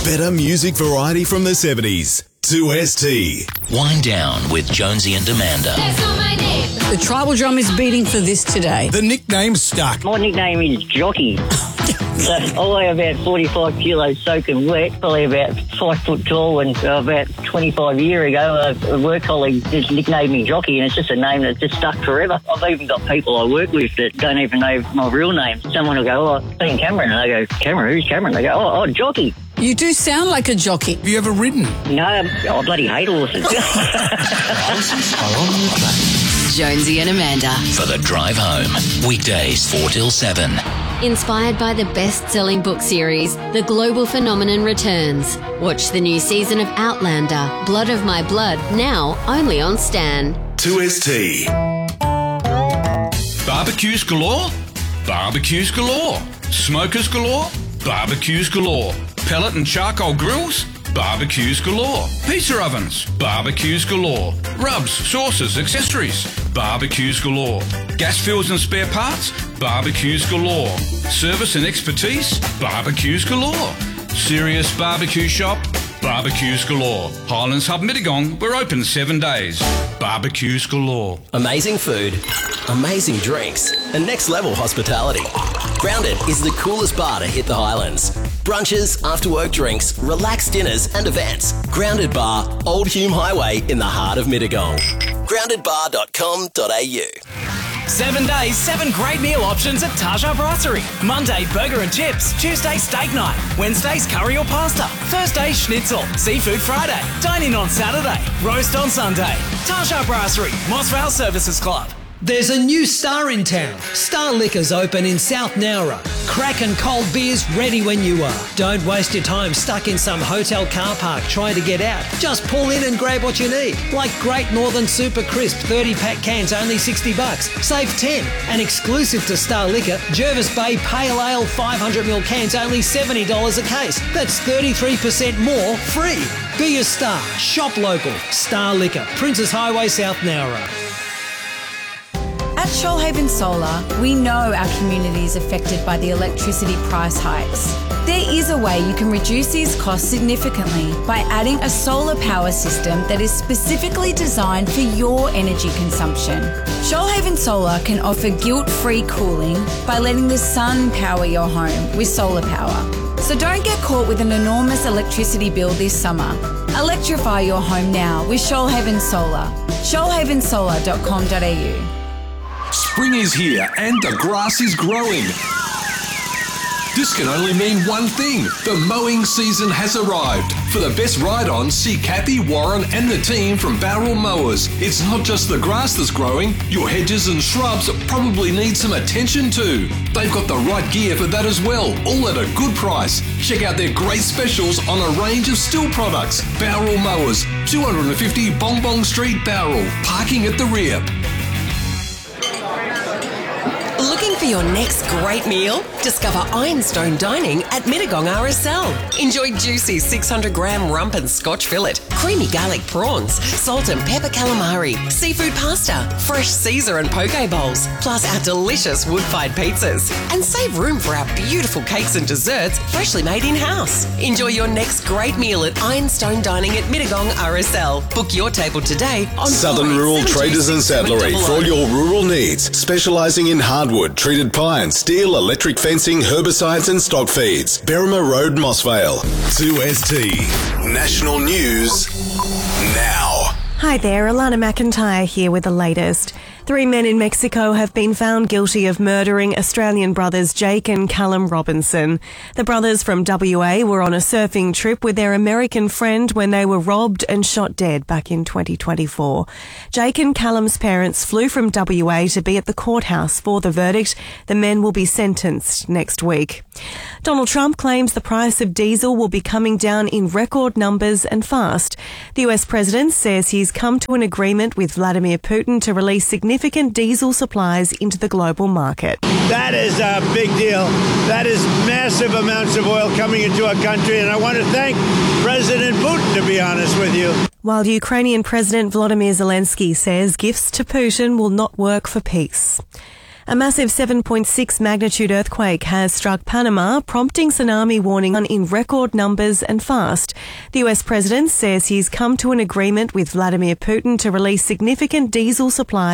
Better music variety from the 70s. 2ST. Wind Down with Jonesy and Amanda. That's not my name. The tribal drum is beating for this today. The nickname's stuck. My nickname is Jockey. So I weigh about 45 kilos soaking wet, probably about 5 foot tall, and about 25 years ago a work colleague just nicknamed me Jockey, and it's just a name that just stuck forever. I've even got people I work with that don't even know my real name. Someone will go, "Oh, I've seen Cameron," and I go, "Cameron? Who's Cameron?" They go, "Oh, Jockey." You do sound like a jockey. Have you ever ridden? No, I bloody hate horses. Horses are on the track. Jonesy and Amanda. For the drive home. Weekdays 4 till 7. Inspired by the best-selling book series, The Global Phenomenon returns. Watch the new season of Outlander, Blood of My Blood, now only on Stan. 2ST. Barbecues galore? Barbecues galore. Smokers galore? Barbecues galore. Pellet and charcoal grills? Barbecues galore. Pizza ovens? Barbecues galore. Rubs, sauces, accessories? Barbecues galore. Gas fills and spare parts? Barbecues galore. Service and expertise? Barbecues galore. Serious barbecue shop? Barbecues galore. Highlands Hub Mittagong, we're open 7 days. Barbecues galore. Amazing food, amazing drinks, and next level hospitality. Grounded is the coolest bar to hit the Highlands. Brunches, after work drinks, relaxed dinners and events. Grounded Bar, Old Hume Highway in the heart of Mittagong. groundedbar.com.au. 7 days, 7 great meal options at Taja Brasserie. Monday, burger and chips. Tuesday, steak night. Wednesdays, curry or pasta. Thursday, schnitzel. Seafood Friday. Dine in on Saturday. Roast on Sunday. Taja Brasserie, Moss Vale Services Club. There's a new Star in town. Star Liquor's open in South Nowra. Crack and cold beers ready when you are. Don't waste your time stuck in some hotel car park trying to get out. Just pull in and grab what you need. Like Great Northern Super Crisp 30-pack cans only $60. Save 10. And exclusive to Star Liquor, Jervis Bay Pale Ale 500ml cans only $70 a case. That's 33% more free. Be a star. Shop local. Star Liquor. Princes Highway, South Nowra. At Shoalhaven Solar, we know our community is affected by the electricity price hikes. There is a way you can reduce these costs significantly by adding a solar power system that is specifically designed for your energy consumption. Shoalhaven Solar can offer guilt-free cooling by letting the sun power your home with solar power. So don't get caught with an enormous electricity bill this summer. Electrify your home now with Shoalhaven Solar. shoalhavensolar.com.au. Spring is here and the grass is growing. This can only mean one thing. The mowing season has arrived. For the best ride-on, see Kathy, Warren and the team from Barrel Mowers. It's not just the grass that's growing. Your hedges and shrubs probably need some attention too. They've got the right gear for that as well, all at a good price. Check out their great specials on a range of steel products. Barrel Mowers, 250 Bong Bong Street, Barrel. Parking at the rear. Looking for your next great meal? Discover Ironstone Dining at Mittagong RSL. Enjoy juicy 600-gram rump and scotch fillet, creamy garlic prawns, salt and pepper calamari, seafood pasta, fresh Caesar and poke bowls, plus our delicious wood-fired pizzas. And save room for our beautiful cakes and desserts freshly made in-house. Enjoy your next great meal at Ironstone Dining at Mittagong RSL. Book your table today on Southern Rural Traders and Saddlery for all your rural needs, specialising in hardwood, treated pine, steel, electric fencing, herbicides and stock feeds. Berrima Road, Mossvale. 2ST. National News now. Hi there, Alana McIntyre here with the latest. 3 men in Mexico have been found guilty of murdering Australian brothers Jake and Callum Robinson. The brothers from WA were on a surfing trip with their American friend when they were robbed and shot dead back in 2024. Jake and Callum's parents flew from WA to be at the courthouse for the verdict. The men will be sentenced next week. Donald Trump claims the price of diesel will be coming down in record numbers and fast. The US president says he's come to an agreement with Vladimir Putin to release significant diesel supplies into the global market. That is a big deal. That is massive amounts of oil coming into our country, and I want to thank President Putin, to be honest with you. While Ukrainian President Volodymyr Zelensky says gifts to Putin will not work for peace. A massive 7.6 magnitude earthquake has struck Panama, prompting tsunami warning in record numbers and fast. The US president says he's come to an agreement with Vladimir Putin to release significant diesel supplies